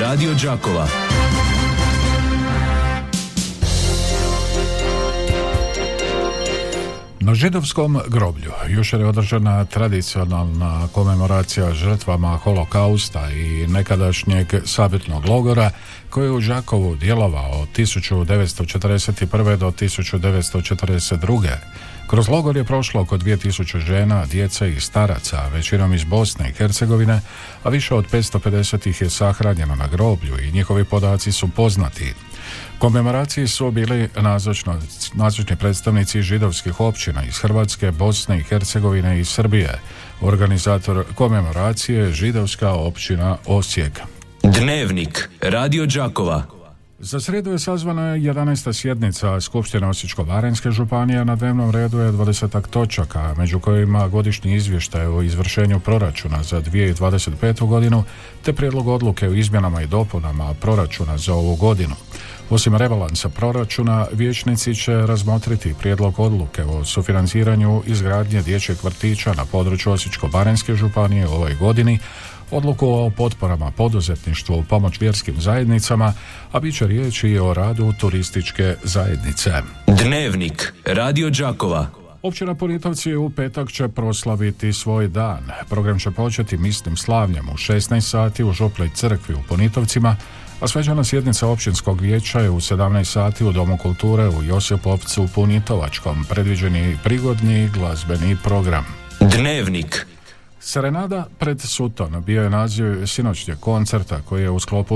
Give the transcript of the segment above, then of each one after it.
Radio Đakova. Na židovskom groblju jučer je održana tradicionalna komemoracija žrtvama holokausta i nekadašnjeg sabirnog logora koji je u Đakovu djelovao od 1941. do 1942. Kroz logor je prošlo oko 2000 žena, djece i staraca, većinom iz Bosne i Hercegovine, a više od 550 ih je sahranjeno na groblju i njihovi podaci su poznati. Komemoraciji su bili nazočni predstavnici židovskih općina iz Hrvatske, Bosne i Hercegovine i Srbije. Organizator komemoracije je židovska općina Osijek. Dnevnik Radio Đakova. Za srijedu je sazvana 11. sjednica Skupštine Osječko-baranjske županije. Na dnevnom redu je 20 točaka, među kojima godišnji izvještaj o izvršenju proračuna za 2025. godinu, te prijedlog odluke o izmjenama i dopunama proračuna za ovu godinu. Osim rebalansa proračuna, vijećnici će razmotriti prijedlog odluke o sufinanciranju izgradnje dječjeg vrtića na području Osječko-baranjske županije u ovoj godini, odluku o potporama poduzetništvu u pomoć vjerskim zajednicama, a bit će riječi i o radu turističke zajednice. Dnevnik Radio Đakova. Općina Punitovci u petak će proslaviti svoj dan. Program će početi misnim slavljem u 16 sati u Župlej crkvi u Punitovcima, a svečana sjednica općinskog vijeća je u 17 sati u Domu kulture u Josipovcu u Punitovačkom. Predviđeni prigodni glazbeni program. Dnevnik. Serenada pred Suton bio je naziv sinoćnjeg koncerta koji je u sklopu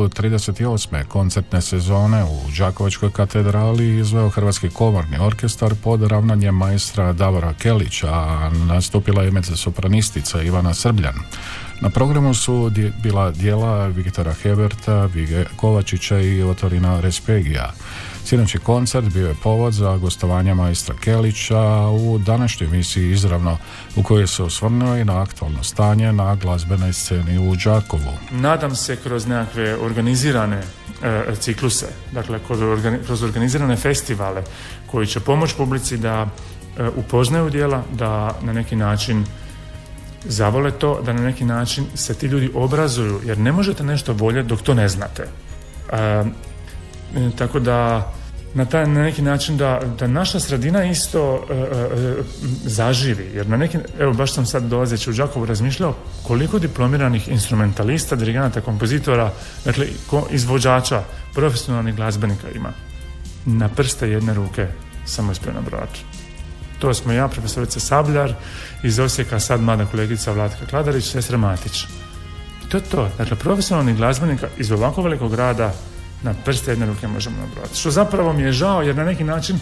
38. koncertne sezone u Đakovačkoj katedrali izveo Hrvatski komorni orkestar pod ravnanjem maestra Davora Kelića, a nastupila je mezzosopranistica Ivana Srbljan. Na programu su bila djela Viktora Heberta, Vige Kovačića i Otorina Respegija. Sinoćni koncert bio je povod za gostovanje maestra Kelića u današnjoj emisiji Izravno, u kojoj se osvrnuo i na aktualno stanje na glazbenoj sceni u Đakovu. Nadam se kroz nekakve organizirane cikluse, dakle kroz organizirane festivale koji će pomoći publici da upoznaju djela, da na neki način zavole to, da na neki način se ti ljudi obrazuju, jer ne možete nešto voljeti dok to ne znate. Tako da na neki način da naša sredina isto zaživi, jer evo baš sam sad dolazeći u Đakovu razmišljao koliko diplomiranih instrumentalista, dirigenata, kompozitora, dakle izvođača, profesionalnih glazbenika ima. Na prste jedne ruke samo ispred nabrojati. To smo ja, profesorica Sabljar, iz Osijeka sad mlada kolegica Vlatka Kladarić, sestra Matić. To je to. Dakle, profesionalnih glazbenika iz ovako velikog grada na prste jedne ruke možemo nabrojati. Što zapravo mi je žao, jer na neki način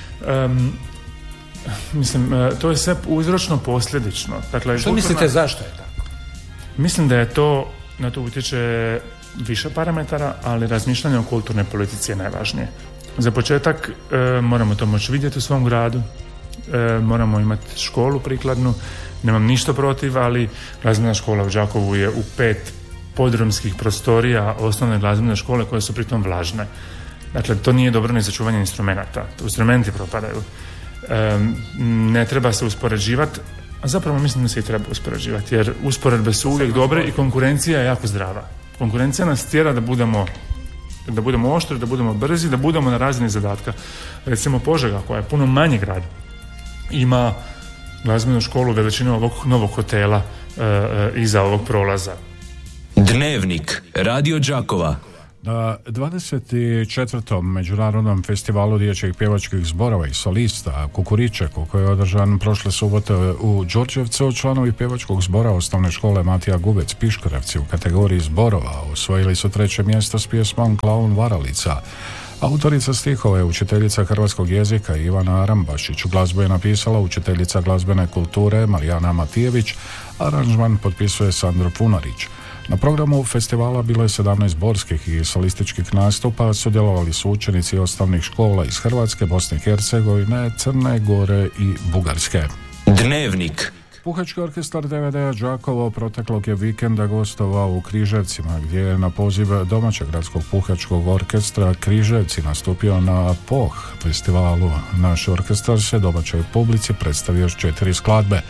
to je sve uzročno posljedično. Dakle, što mislite zašto je tako? Mislim da je to, na to utječe više parametara, ali razmišljanje o kulturnoj politici je najvažnije. Za početak moramo to moći vidjeti u svom gradu, moramo imati školu prikladnu, nemam ništa protiv, ali glazbena škola u Đakovu je u 5 podrumskih prostorija osnovne glazbene škole koje su pritom vlažne. Dakle, to nije dobro ni za čuvanje instrumenata. Instrumenti propadaju. Ne treba se uspoređivati, a zapravo mislim da se i treba uspoređivati, jer usporedbe su uvijek dobre i konkurencija je jako zdrava. Konkurencija nas tjera da budemo oštri, da budemo brzi, da budemo na razini zadatka. Recimo Požega, koja je puno manji grad, ima glazbenu školu veličinu ovog novog hotela iza ovog prolaza. Dnevnik Radio Đakova. Na 24. Međunarodnom festivalu dječjih pjevačkih zborova i solista Kukuričeku, koji je održan prošle subote u Đurđevcu, članovi pjevačkog zbora osnovne škole Matija Gubec Piškorevci u kategoriji zborova osvojili su 3. mjesto s pjesmom Klaun Varalica. Autorica stihova je učiteljica hrvatskog jezika Ivana Arambašić. Glazbu je napisala učiteljica glazbene kulture Marijana Matijević, aranžman potpisuje Sandro Punarić. Na programu festivala bilo je 17 zborskih i solističkih nastupa, sudjelovali su učenici osnovnih škola iz Hrvatske, Bosne i Hercegovine, Crne Gore i Bugarske. Dnevnik. Puhački orkestar DVD-a Đakovo proteklog je vikenda gostovao u Križevcima, gdje je na poziv domaćeg gradskog puhačkog orkestra Križevci nastupio na POH festivalu. Naš orkestar se domaćoj publici predstavio s 4 skladbe.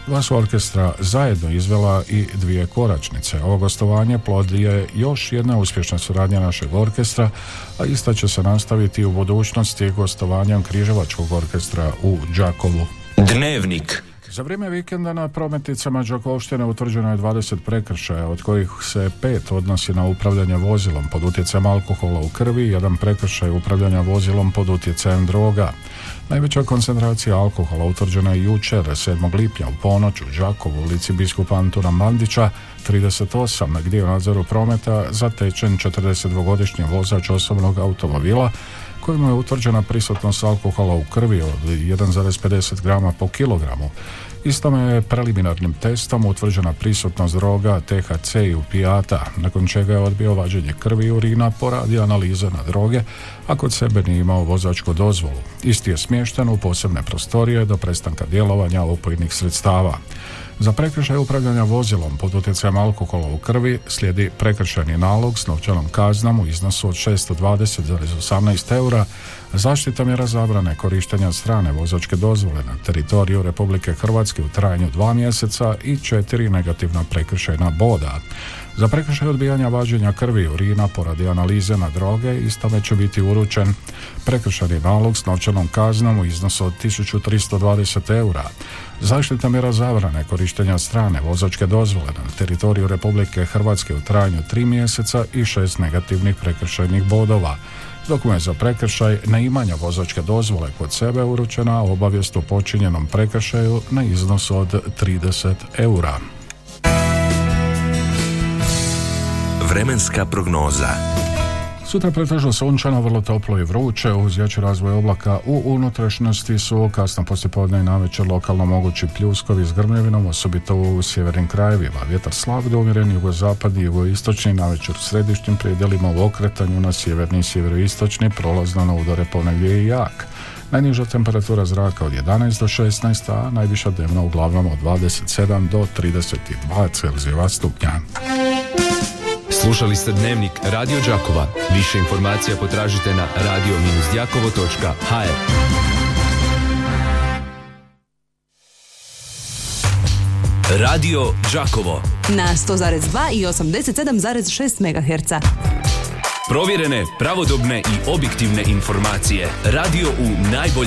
Dva su orkestra zajedno izvela i 2 koračnice. Ovo gostovanje plod je još jedna uspješna suradnja našeg orkestra, a ista će se nastaviti u budućnosti gostovanjem Križevačkog orkestra u Đakovu. Dnevnik. Za vrijeme vikenda na prometnicama Đakovštine utvrđeno je 20 prekršaja, od kojih se 5 odnosi na upravljanje vozilom pod utjecajem alkohola u krvi, jedan prekršaj upravljanja vozilom pod utjecajem droga. Najveća koncentracija alkohola utvrđena je jučer, 7. lipnja u ponoć u Đakovu, ulici biskupa Antuna Mandića, 38, gdje je u nadzoru prometa zatečen 42-godišnji vozač osobnog automobila kojemu je utvrđena prisutnost alkohola u krvi od 1,50 grama po kilogramu. Istome je preliminarnim testom utvrđena prisutnost droga THC i opijata, nakon čega je odbio vađenje krvi i urina, poradio analize na droge, a kod sebe nije imao vozačku dozvolu. Isti je smješten u posebne prostorije do prestanka djelovanja opojnih sredstava. Za prekršaj upravljanja vozilom pod utjecajem alkohola u krvi slijedi prekršajni nalog s novčanom kaznom u iznosu od 620,18 eura, zaštita mjera zabrane korištenja strane vozačke dozvole na teritoriju Republike Hrvatske u trajanju 2 mjeseca i 4 negativna prekršajna boda. Za prekršaj odbijanja vađenja krvi i urina poradi analize na droge istome će biti uručen prekršajni nalog s novčanom kaznom u iznosu od 1320 eura. Zaštita mjera zabrane korištenja strane vozačke dozvole na teritoriju Republike Hrvatske u trajanju 3 mjeseca i 6 negativnih prekršajnih bodova. Dok mu je za prekršaj neimanja vozačke dozvole kod sebe uručena obavijest o počinjenom prekršaju na iznos od 30 eura. Vremenska prognoza. Sutra pretežno sunčano, vrlo toplo i vruće, uz jači razvoj oblaka u unutrašnjosti su kasno poslijepodne i navečer lokalno mogući pljuskovi s grmljavinom, osobito u sjevernim krajevima. Vjetar slab do umjeren jugozapadni i jugoistočni, navečer u središnjim predjelima u okretanju na sjeverni i sjeveroistočni, prolazno na udare ponegdje i jak. Najniža temperatura zraka od 11 do 16, a najviša dnevna uglavnom od 27 do 32 Celzijeva stupnja. Slušali ste Dnevnik Radio Đakova. Više informacija potražite na radio-đakovo.hr. Radio Đakovo na 100,2 i 87,6 MHz. Provjerene, pravodobne i objektivne informacije. Radio u najboljem